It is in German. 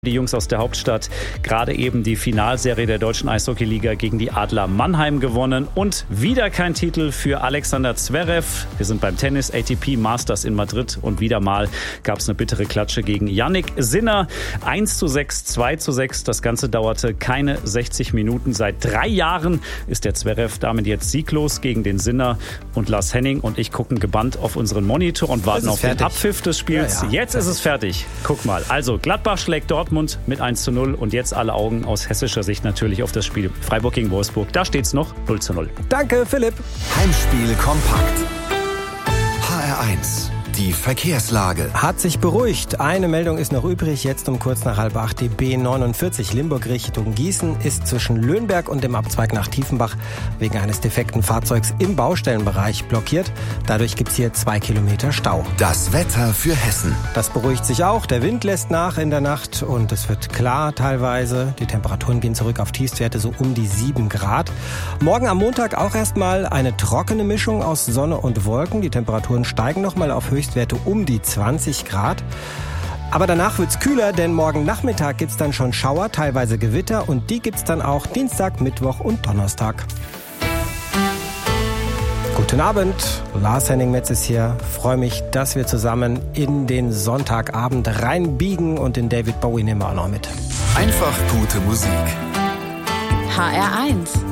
Die Jungs aus der Hauptstadt gerade eben die Finalserie der Deutschen Eishockeyliga gegen die Adler Mannheim gewonnen und wieder kein Titel für Alexander Zverev. Wir sind beim Tennis ATP Masters in Madrid und wieder mal gab es eine bittere Klatsche gegen Jannik Sinner. 1:6, 2:6, das Ganze dauerte keine 60 Minuten. Seit 3 Jahren ist der Zverev damit jetzt sieglos gegen den Sinner und Lars Henning und ich gucken gebannt auf unseren Monitor und warten auf den Abpfiff des Spiels. Ja, jetzt ist es fertig. Guck mal, also Gladbach schlägt Dortmund mit 1:0 und jetzt alle Augen aus hessischer Sicht natürlich auf das Spiel Freiburg gegen Wolfsburg. Da steht's noch 0:0. Danke, Philipp. Heimspiel kompakt. HR1. Die Verkehrslage. Hat sich beruhigt. Eine Meldung ist noch übrig. Jetzt um kurz nach 7:30 die B49 Limburg Richtung Gießen ist zwischen Löhnberg und dem Abzweig nach Tiefenbach wegen eines defekten Fahrzeugs im Baustellenbereich blockiert. Dadurch gibt's hier 2 Kilometer Stau. Das Wetter für Hessen. Das beruhigt sich auch. Der Wind lässt nach in der Nacht und es wird klar teilweise. Die Temperaturen gehen zurück auf Tiefstwerte so um die 7 Grad. Morgen am Montag auch erstmal eine trockene Mischung aus Sonne und Wolken. Die Temperaturen steigen nochmal auf Höchstwerte um die 20 Grad. Aber danach wird's kühler, denn morgen Nachmittag gibt's dann schon Schauer, teilweise Gewitter und die gibt's dann auch Dienstag, Mittwoch und Donnerstag. Guten Abend, Lars Henning Metz ist hier. Freue mich, dass wir zusammen in den Sonntagabend reinbiegen und den David Bowie nehmen wir auch noch mit. Einfach gute Musik. HR1